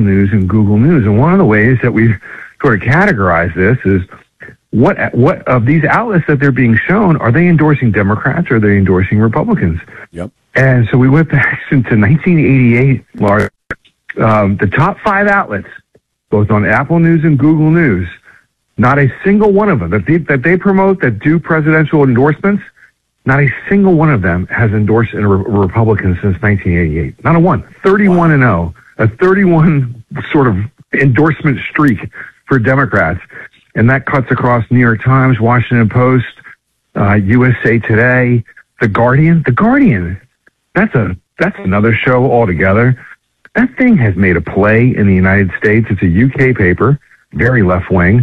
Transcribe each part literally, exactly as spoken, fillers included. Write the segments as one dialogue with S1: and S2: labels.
S1: News and Google News. And one of the ways that we sort of categorize this is what what of these outlets that they're being shown, are they endorsing Democrats or are they endorsing Republicans?
S2: Yep.
S1: And so we went back into nineteen eighty-eight, Laura. Um, the top five outlets, both on Apple News and Google News, not a single one of them that they, that they promote, that do presidential endorsements, not a single one of them has endorsed a re- Republican since nineteen eighty-eight. Not a one. thirty-one and oh. A thirty-one sort of endorsement streak for Democrats. And that cuts across New York Times, Washington Post, uh, U S A Today, The Guardian. The Guardian, that's a that's another show altogether. That thing has made a play in the United States. It's a U K paper, very left-wing.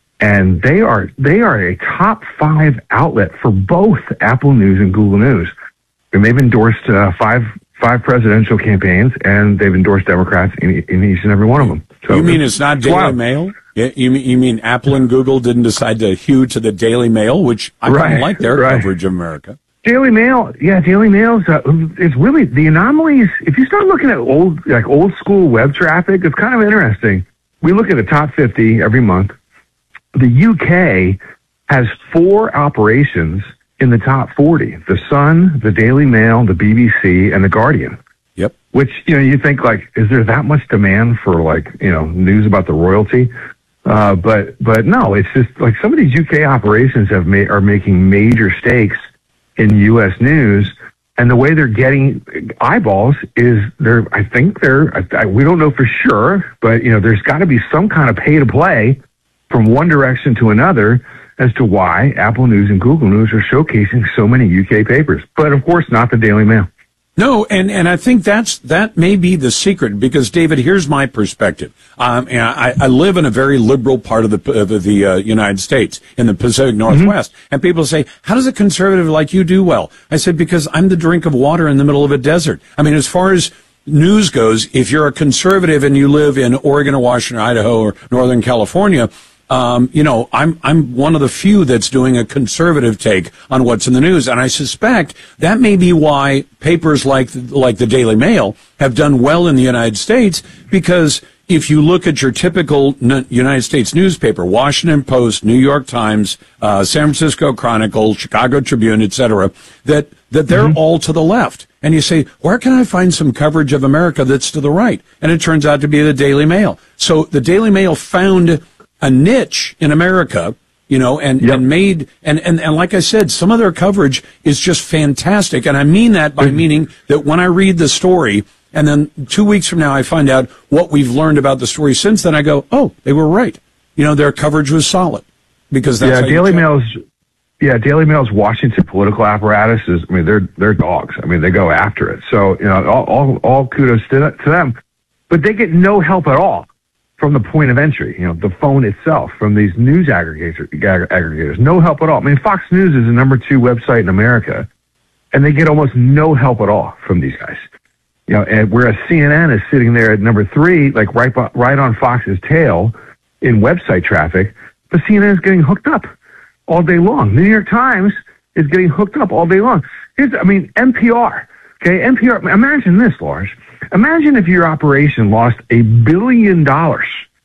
S1: And they are they are a top five outlet for both Apple News and Google News. And they've endorsed uh, five five presidential campaigns, and they've endorsed Democrats in, in each and every one of them. So
S2: you mean it's not Daily wild. Mail? You mean, you mean Apple and Google didn't decide to hew to the Daily Mail, which I
S1: right,
S2: kind of like their
S1: right.
S2: coverage of America.
S1: Daily Mail, yeah, Daily Mail's uh, it's really the anomalies. If you start looking at old like old school web traffic, it's kind of interesting. We look at the top fifty every month. The U K has four operations in the top forty: The Sun, the Daily Mail, the B B C, and the Guardian.
S2: Yep. Which,
S1: you know, you think like, is there that much demand for like, you know, news about the royalty? Uh, but but no, it's just like some of these U K operations have made are making major stakes in U S news, and the way they're getting eyeballs is they're. I think they're. I, I, we don't know for sure, but you know, there's got to be some kind of pay to play from one direction to another as to why Apple News and Google News are showcasing so many U K papers, but of course not the Daily Mail.
S2: No, and, and I think that's that may be the secret, because, David, here's my perspective. Um, and I, I live in a very liberal part of the of the uh, United States, in the Pacific Northwest, mm-hmm. and people say, how does a conservative like you do well? I said, because I'm the drink of water in the middle of a desert. I mean, as far as news goes, if you're a conservative and you live in Oregon or Washington, Idaho, or Northern California, Um, you know, I'm, I'm one of the few that's doing a conservative take on what's in the news. And I suspect that may be why papers like, like the Daily Mail have done well in the United States, because if you look at your typical n- United States newspaper, Washington Post, New York Times, uh, San Francisco Chronicle, Chicago Tribune, et cetera, that, that they're mm-hmm. all to the left. And you say, where can I find some coverage of America that's to the right? And it turns out to be the Daily Mail. So the Daily Mail found a niche in America, you know, and, yep. and made, and, and, and like I said, some of their coverage is just fantastic. And I mean that by mm-hmm. meaning that when I read the story and then two weeks from now I find out what we've learned about the story since then, I go, oh, they were right. You know, their coverage was solid, because that's
S1: yeah, Daily Mail's, yeah, Daily Mail's Washington political apparatus is, I mean, they're, they're dogs. I mean, they go after it. So, you know, all, all, all kudos to, that, to them, but they get no help at all from the point of entry, you know, the phone itself, from these news aggregator, aggregators. No help at all. I mean, Fox News is the number two website in America, and they get almost no help at all from these guys. You know, and whereas C N N is sitting there at number three, like right, right on Fox's tail in website traffic, but C N N is getting hooked up all day long. The New York Times is getting hooked up all day long. Here's, I mean, N P R, okay, N P R, imagine this, Lars. Imagine if your operation lost a billion dollars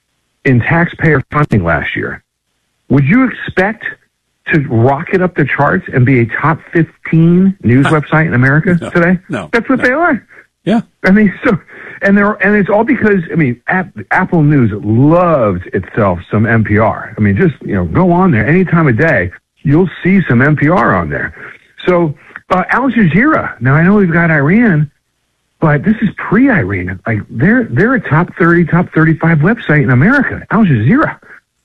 S1: in taxpayer funding last year. Would you expect to rocket up the charts and be a top fifteen news website in America
S2: no,
S1: today?
S2: No.
S1: That's what
S2: no.
S1: they are.
S2: Yeah.
S1: I mean, so, and they're, and it's all because, I mean, App, Apple News loves itself some N P R. I mean, just, you know, go on there any time of day, you'll see some N P R on there. So, uh, Al Jazeera. Now, I know we've got Iran, but this is pre-Iran. Like, they're they're a top thirty, top thirty-five website in America, Al Jazeera.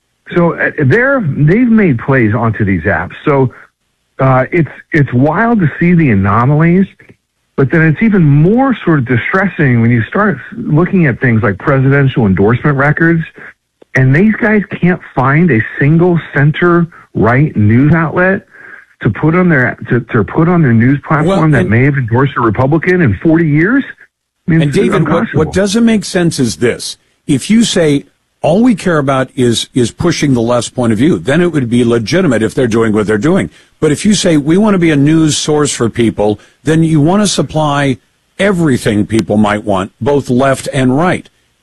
S1: So uh, they're they've made plays onto these apps. So uh, it's it's wild to see the anomalies, but then it's even more sort of distressing when you start looking at things like presidential endorsement records, and these guys can't find a single center-right news outlet to put on their to, to put on their news platform well, and, that may have endorsed a Republican in forty years. I mean,
S2: and David, what, what doesn't make sense is this: if you say all we care about is is pushing the left's point of view, then it would be legitimate if they're doing what they're doing. But if you say we want to be a news source for people, then you want to supply everything people might want, both left and right.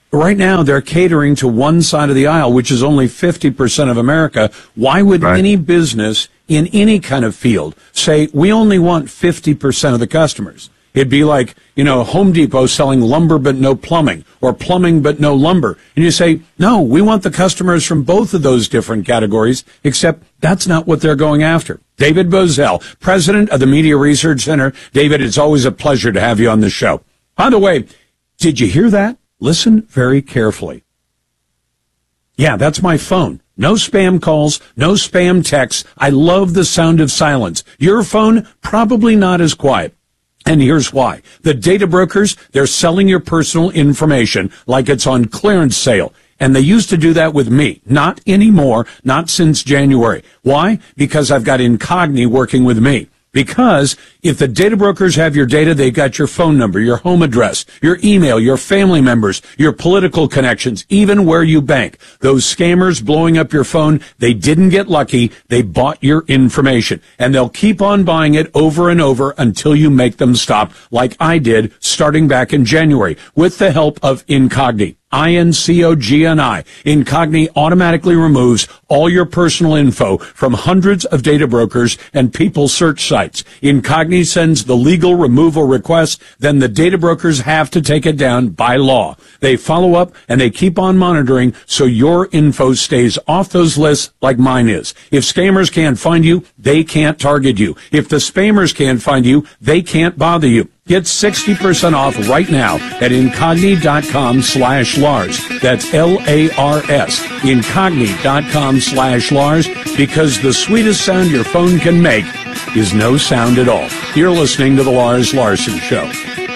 S2: right now they're catering to one side of the aisle, which is only fifty percent of America. Why would right. any business in any kind of field say, we only want fifty percent of the customers? It'd be like, you know, Home Depot selling lumber but no plumbing, or plumbing but no lumber. And you say, no, we want the customers from both of those different categories, except that's not what they're going after. David Bozell, president of the Media Research Center. David, it's always a pleasure to have you on the show. By the way, did you hear that? Listen very carefully. Yeah, that's my phone. No spam calls, no spam texts. I love the sound of silence. Your phone, probably not as quiet. And here's why. The data brokers, they're selling your personal information like it's on clearance sale. And they used to do that with me. Not anymore, not since January. Why? Because I've got Incogni working with me. Because if the data brokers have your data, they've got your phone number, your home address, your email, your family members, your political connections, even where you bank. Those scammers blowing up your phone, they didn't get lucky. They bought your information. And they'll keep on buying it over and over until you make them stop, like I did starting back in January with the help of Incogni. I N C O G N I. Incogni automatically removes all your personal info from hundreds of data brokers and people search sites. Incogni sends the legal removal request, then the data brokers have to take it down by law. They follow up and they keep on monitoring so your info stays off those lists like mine is. If scammers can't find you, they can't target you. If the spammers can't find you, they can't bother you. Get sixty percent off right now at Incogni.com slash Lars. That's L A R S. Incogni.com slash Lars, because the sweetest sound your phone can make is no sound at all. You're listening to The Lars Larson Show.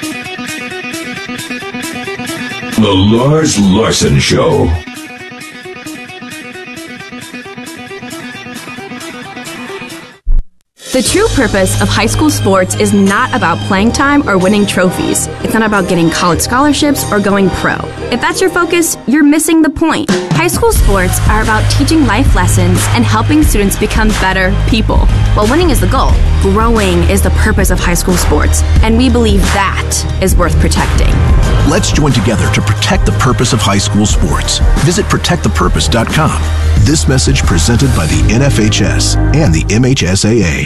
S3: The Lars Larson Show.
S4: The true purpose of high school sports is not about playing time or winning trophies. It's not about getting college scholarships or going pro. If that's your focus, you're missing the point. High school sports are about teaching life lessons and helping students become better people. While winning is the goal, growing is the purpose of high school sports, and we believe that is worth protecting.
S5: Let's join together to protect the purpose of high school sports. Visit protect the purpose dot com. This message presented by the N F H S and the M H S A A.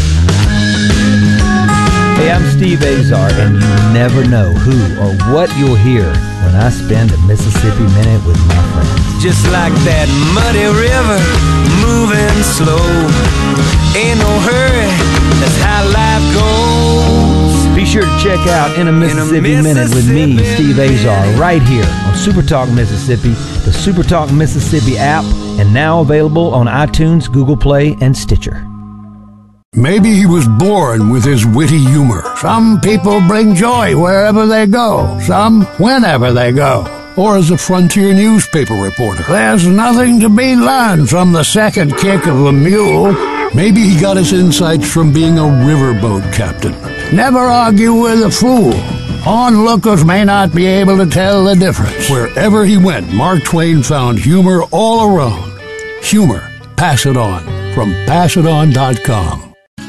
S6: Hey, I'm Steve Azar, and you never know who or what you'll hear when I spend a Mississippi Minute with my friends.
S7: Just like that muddy river, moving slow. Ain't no hurry, that's how life goes.
S6: Be sure to check out In a Mississippi, In a Mississippi Minute with me, Steve Azar, right here on Super Talk Mississippi, the Super Talk Mississippi app, and now available on iTunes, Google Play, and Stitcher.
S8: Maybe he was born with his witty humor. Some people bring joy wherever they go, some whenever they go. Or as a frontier newspaper reporter. There's nothing to be learned from the second kick of a mule. Maybe he got his insights from being a riverboat captain. Never argue with a fool. Onlookers may not be able to tell the difference. Wherever he went, Mark Twain found humor all around. Humor. Pass it on. From pass it on dot com.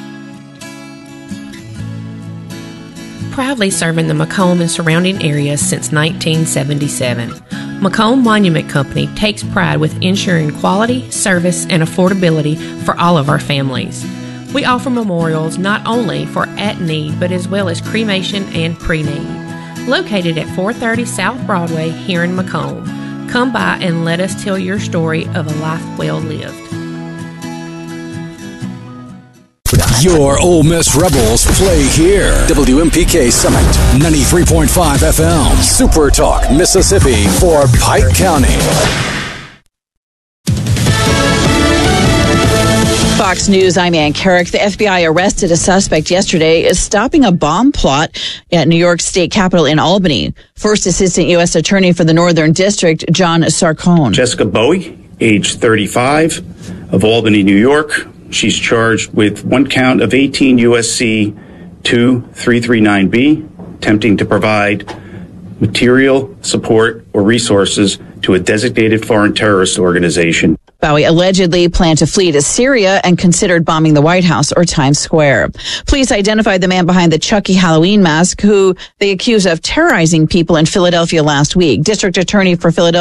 S9: Proudly serving the Macomb and surrounding areas since nineteen seventy-seven. Macomb Monument Company takes pride with ensuring quality, service, and affordability for all of our families. We offer memorials not only for at-need, but as well as cremation and pre-need. Located at four thirty South Broadway here in Macomb. Come by and let us tell your story of a life well lived.
S10: Your Ole Miss Rebels play here. W M P K Summit, ninety-three point five F M. Super Talk, Mississippi for Pike County.
S11: Fox News, I'm Ann Carrick. The F B I arrested a suspect yesterday stopping a bomb plot at New York State Capitol in Albany. First Assistant U S Attorney for the Northern District, John Sarcone.
S12: Jessica Bowie, age thirty-five, of Albany, New York. She's charged with one count of eighteen U S C two three three nine B, attempting to provide material support or resources to a designated foreign terrorist organization.
S11: Bowie allegedly planned to flee to Syria and considered bombing the White House or Times Square. Police identified the man behind the Chucky Halloween mask, who they accuse of terrorizing people in Philadelphia last week. District Attorney for Philadelphia